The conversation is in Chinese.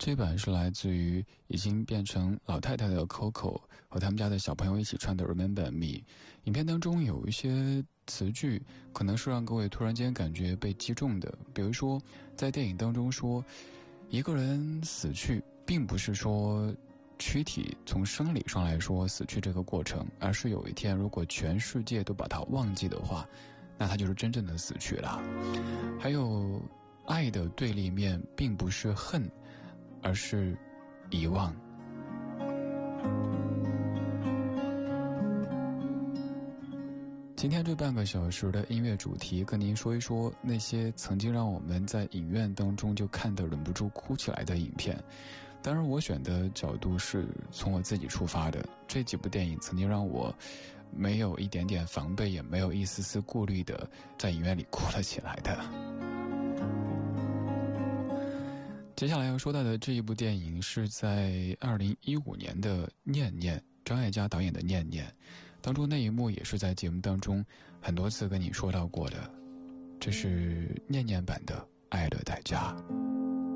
这版是来自于已经变成老太太的 Coco 和他们家的小朋友一起唱的 Remember Me。 影片当中有一些词句可能是让各位突然间感觉被击中的，比如说在电影当中说一个人死去并不是说躯体从生理上来说死去这个过程，而是有一天如果全世界都把它忘记的话，那他就是真正的死去了。还有爱的对立面并不是恨，而是遗忘。今天这半个小时的音乐主题，跟您说一说那些曾经让我们在影院当中就看得忍不住哭起来的影片。当然我选的角度是从我自己出发的，这几部电影曾经让我没有一点点防备，也没有一丝丝顾虑的在影院里哭了起来的。接下来要说到的这一部电影是在2015年的《念念》，张艾嘉导演的《念念》当中，那一幕也是在节目当中很多次跟你说到过的，这是念念版的《爱的代价》。